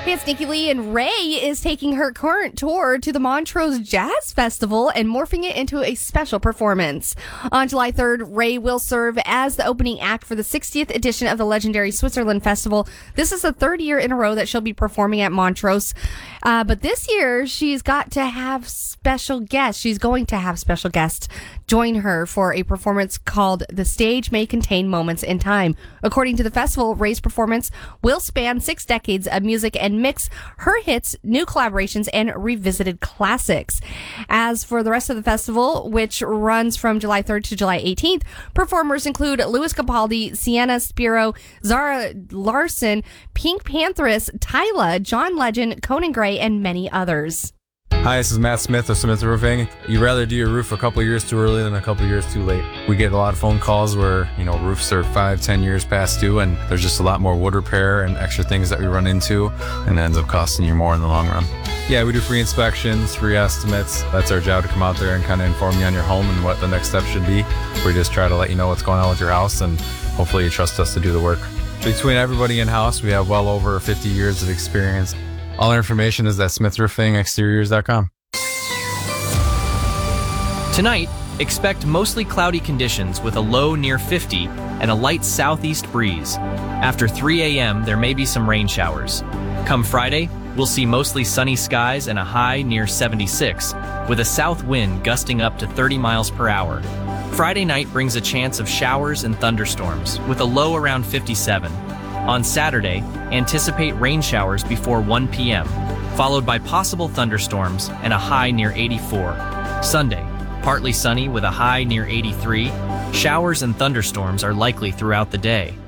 It's Nikki Lee, and Ray is taking her current tour to the Montrose Jazz Festival and morphing it into a special performance. On July 3rd, Ray will serve as the opening act for the 60th edition of the legendary Switzerland Festival. This is the third year in a row that she'll be performing at Montrose. But this year, she's got to have special guests. She's going to have special guests join her for a performance called The Stage May Contain Moments in Time. According to the festival, Ray's performance will span 6 decades of music and mix her hits, new collaborations, and revisited classics. As for the rest of the festival, which runs from July 3rd to July 18th, performers include Louis Capaldi, Sienna Spiro, Zara Larson, Pink Panthers, Tyla, John Legend, Conan Gray, and many others. Hi, this is Matt Smith of Smith Roofing. You'd rather do your roof a couple years too early than a couple years too late. We get a lot of phone calls where, roofs are 5-10 years past due, and there's just a lot more wood repair and extra things that we run into, and it ends up costing you more in the long run. Yeah, we do free inspections, free estimates. That's our job, to come out there and kind of inform you on your home and what the next step should be. We just try to let you know what's going on with your house, and hopefully you trust us to do the work. Between everybody in-house, we have well over 50 years of experience. All our information is at smithroofingexteriors.com. Tonight, expect mostly cloudy conditions with a low near 50 and a light southeast breeze. After 3 a.m., there may be some rain showers. Come Friday, we'll see mostly sunny skies and a high near 76, with a south wind gusting up to 30 miles per hour. Friday night brings a chance of showers and thunderstorms, with a low around 57. On Saturday, anticipate rain showers before 1 p.m., followed by possible thunderstorms and a high near 84. Sunday, partly sunny with a high near 83. Showers and thunderstorms are likely throughout the day.